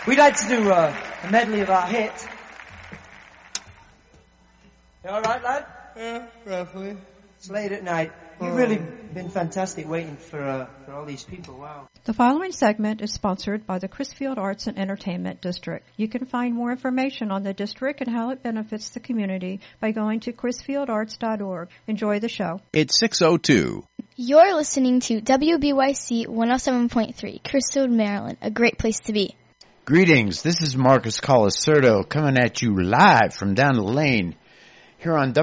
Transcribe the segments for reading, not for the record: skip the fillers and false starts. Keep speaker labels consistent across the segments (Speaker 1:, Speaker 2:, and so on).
Speaker 1: We'd like to do a medley of our hits. You all right, lad?
Speaker 2: Yeah, roughly.
Speaker 1: It's late at night. You've really been fantastic waiting for all these people. Wow.
Speaker 3: The following segment is sponsored by the Crisfield Arts and Entertainment District. You can find more information on the district and how it benefits the community by going to crisfieldarts.org. Enjoy the show.
Speaker 4: It's 6:02.
Speaker 5: You're listening to WBYC 107.3, Crisfield, Maryland, a great place to be.
Speaker 6: Greetings, this is Marcus Colacerdo coming at you live from down the lane here on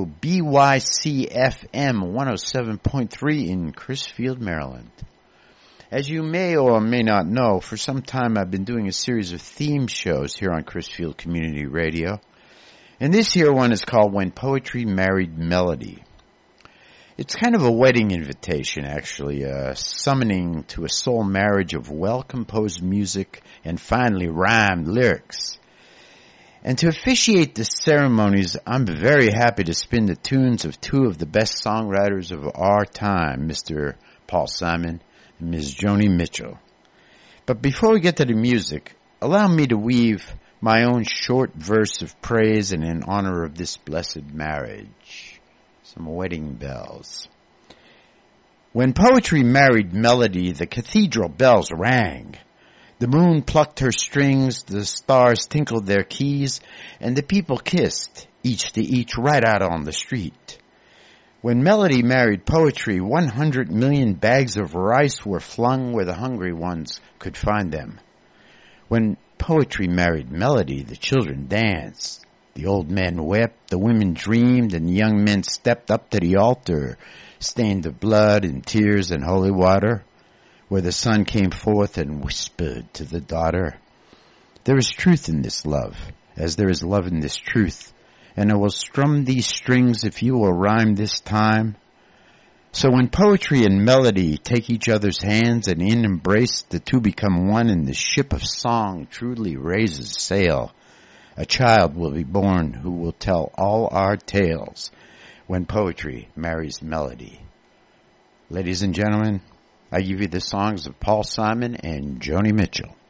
Speaker 6: WBYC FM 107.3 in Crisfield, Maryland. As you may or may not know, for some time I've been doing a series of theme shows here on Crisfield Community Radio. And this here one is called When Poetry Married Melody. It's kind of a wedding invitation, actually, summoning to a soul marriage of well-composed music and finely rhymed lyrics. And to officiate the ceremonies, I'm very happy to spin the tunes of two of the best songwriters of our time, Mr. Paul Simon and Ms. Joni Mitchell. But before we get to the music, allow me to weave my own short verse of praise and in honor of this blessed marriage. Some wedding bells. When poetry married melody, the cathedral bells rang. The moon plucked her strings, the stars tinkled their keys, and the people kissed, each to each, right out on the street. When melody married poetry, 100 million bags of rice were flung where the hungry ones could find them. When poetry married melody, the children danced. The old men wept, the women dreamed, and the young men stepped up to the altar, stained of blood and tears and holy water, where the son came forth and whispered to the daughter, "There is truth in this love, as there is love in this truth, and I will strum these strings if you will rhyme this time." So when poetry and melody take each other's hands and in embrace the two become one, and the ship of song truly raises sail, a child will be born who will tell all our tales when poetry marries melody. Ladies and gentlemen, I give you the songs of Paul Simon and Joni Mitchell.